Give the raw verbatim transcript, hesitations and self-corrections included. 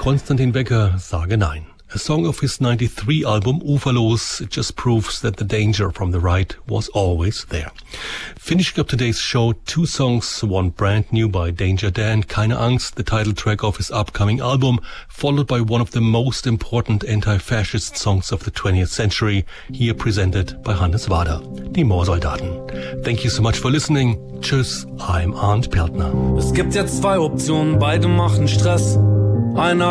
Konstantin Wecker sage nein. A song of his ninety-three album Uferlos just proves that the danger from the right was always there. Finishing up today's show, two songs, one brand new by Danger Dan, Keine Angst, the title track of his upcoming album, followed by one of the most important anti-fascist songs of the twentieth century, here presented by Hannes Wader, Die Moorsoldaten. Thank you so much for listening. Tschüss, I'm Arndt Peltner. Es gibt jetzt zwei Optionen, beide machen Stress. Einer